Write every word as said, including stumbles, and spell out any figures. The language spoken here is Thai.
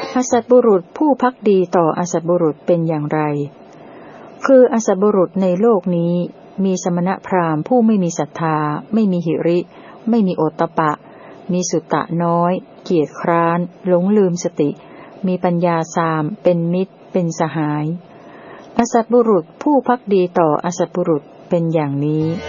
อสัตบุรุษผู้ภักดีต่ออสัตบุรุษเป็นอย่างไรคืออสัตบุรุษในโลกนี้มีสมณพราหมณ์ผู้ไม่มีศรัทธาไม่มีหิริไม่มีโอตตัปปะมีสุตตะน้อยเกียจคร้านหลงลืมสติมีปัญญาสามเป็นมิตรเป็นสหายอสัตบุรุษผู้ภักดีต่ออสัตบุรุษเป็นอย่างนี้